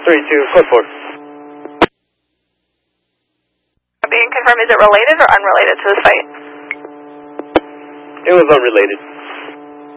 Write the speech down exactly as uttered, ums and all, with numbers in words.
three two, code four. Being confirmed, is it related or unrelated to this fight? It was unrelated.